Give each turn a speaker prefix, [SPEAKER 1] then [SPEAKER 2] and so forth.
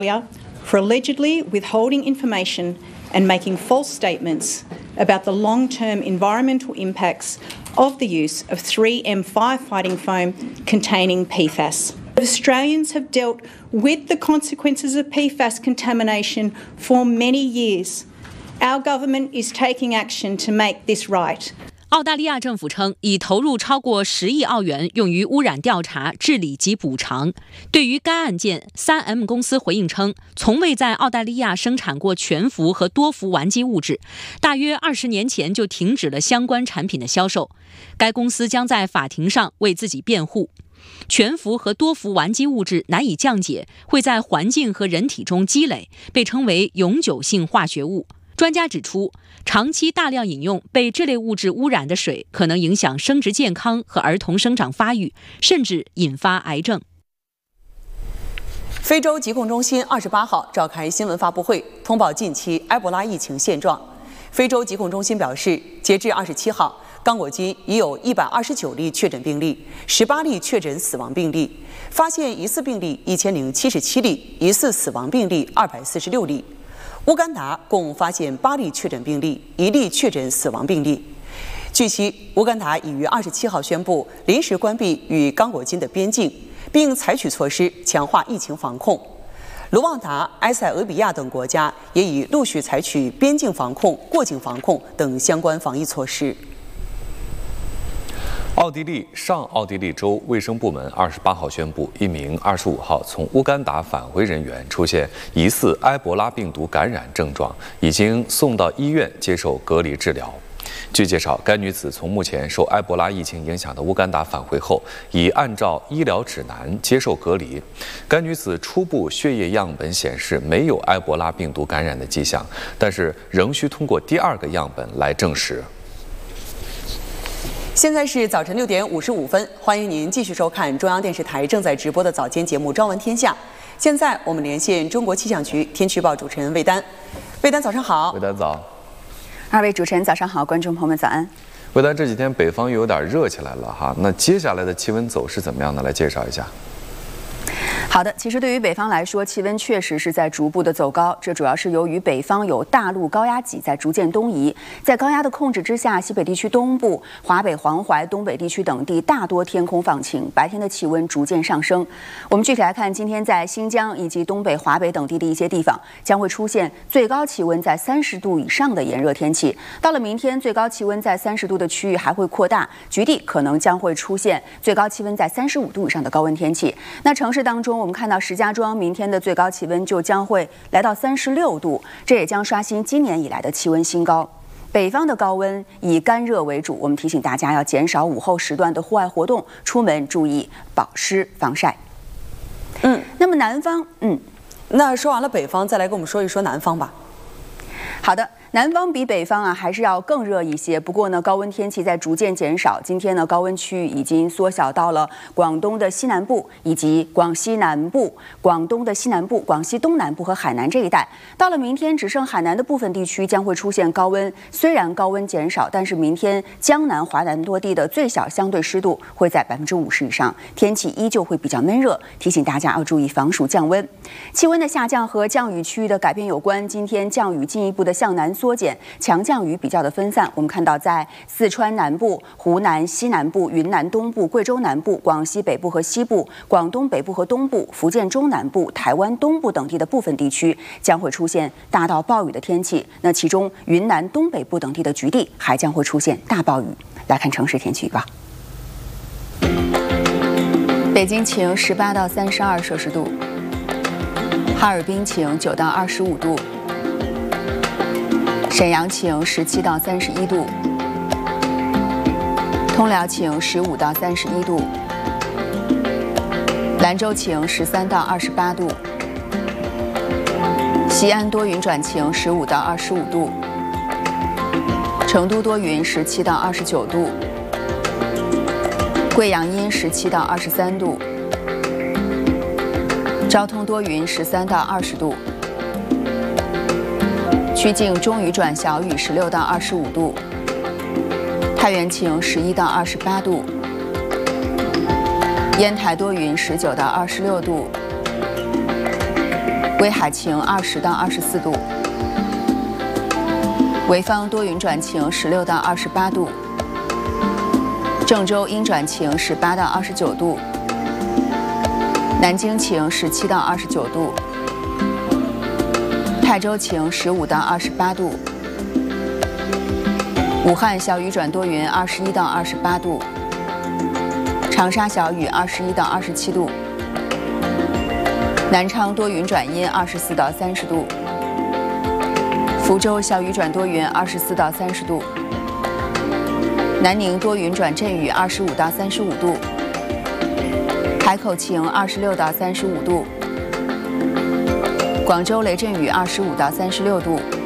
[SPEAKER 1] for allegedly withholding information and making false statements about the long-term environmental impacts of the use of 3M firefighting foam containing PFAS. Australians have dealt with the consequences of PFAS contamination for many years. Our government is taking action to make this right.
[SPEAKER 2] 澳大利亚政府称，已投入超过10亿澳元用于污染调查、治理及补偿。对于该案件，3M 公司回应称，从未在澳大利亚生产过全氟和多氟烷基物质，大约20年前就停止了相关产品的销售。该公司将在法庭上为自己辩护。全氟和多氟烷基物质难以降解，会在环境和人体中积累，被称为永久性化学物。专家指出，长期大量饮用被这类物质污染的水，可能影响生殖健康和儿童生长发育，甚至引发癌症。
[SPEAKER 3] 非洲疾控中心28号召开新闻发布会，通报近期埃博拉疫情现状。非洲疾控中心表示，截至27号，刚果金已有129例确诊病例，18例确诊死亡病例，发现疑似病例1077例，疑似死亡病例246例。乌干达共发现8例确诊病例，1例确诊死亡病例。据悉，乌干达已于27号宣布临时关闭与刚果金的边境，并采取措施强化疫情防控。卢旺达、埃塞俄比亚等国家也已陆续采取边境防控、过境防控等相关防疫措施。
[SPEAKER 4] 奥地利上奥地利州卫生部门28号宣布，一名25号从乌干达返回人员出现疑似埃博拉病毒感染症状，已经送到医院接受隔离治疗。据介绍，该女子从目前受埃博拉疫情影响的乌干达返回后，已按照医疗指南接受隔离。该女子初步血液样本显示没有埃博拉病毒感染的迹象，但是仍需通过第2个样本来证实。
[SPEAKER 3] 现在是早晨6点55分，欢迎您继续收看中央电视台正在直播的早间节目《朝闻天下》。现在我们连线中国气象局天气预报主持人魏丹。魏丹，早上好。
[SPEAKER 4] 魏丹早。
[SPEAKER 5] 2位主持人早上好，观众朋友们早安。
[SPEAKER 4] 魏丹，这几天北方又有点热起来了哈，那接下来的气温走势怎么样呢？来介绍一下。
[SPEAKER 5] 好的，其实对于北方来说，气温确实是在逐步的走高，这主要是由于北方有大陆高压脊在逐渐东移，在高压的控制之下，西北地区东部、华北、黄淮、东北地区等地大多天空放晴，白天的气温逐渐上升。我们具体来看，今天在新疆以及东北、华北等地的一些地方将会出现最高气温在30度以上的炎热天气。到了明天，最高气温在30度的区域还会扩大，局地可能将会出现最高气温在35度以上的高温天气。那城市当中，我们看到石家庄明天的最高气温就将会来到36度，这也将刷新今年以来的气温新高。北方的高温以干热为主，我们提醒大家要减少午后时段的户外活动，出门注意保湿防晒。那么南方，
[SPEAKER 3] 那说完了北方，再来跟我们说一说南方吧。
[SPEAKER 5] 好的。南方比北方还是要更热一些，不过呢，高温天气在逐渐减少。今天呢，高温区域已经缩小到了广东的西南部以及广西南部、广东的西南部、广西东南部和海南这一带。到了明天，只剩海南的部分地区将会出现高温。虽然高温减少，但是明天江南、华南多地的最小相对湿度会在50%以上，天气依旧会比较闷热。提醒大家要注意防暑降温。气温的下降和降雨区域的改变有关。今天降雨进一步的向南缩减，强降雨比较的分散。我们看到，在四川南部、湖南西南部、云南东部、贵州南部、广西北部和西部、广东北部和东部、福建中南部、台湾东部等地的部分地区将会出现大到暴雨的天气。那其中，云南东北部等地的局地还将会出现大暴雨。来看城市天气预报：北京晴18到32摄氏度，哈尔滨晴9到25度。沈阳晴17到31度，通辽晴15到31度，兰州晴13到28度，西安多云转晴15到25度，成都多云17到29度，贵阳阴17到23度，昭通多云13到20度。曲靖中雨转小雨16到25度，太原晴11到28度，烟台多云19到26度， 威海晴20到24度，潍坊多云转晴16到28度，郑州阴转晴18到29度，南京晴17到29度，泰州晴15到28度，武汉小雨转多云21到28度，长沙小雨21到27度，南昌多云转阴24到30度，福州小雨转多云24到30度，南宁多云转阵雨25到35度，海口晴26到35度，广州雷阵雨25到36度，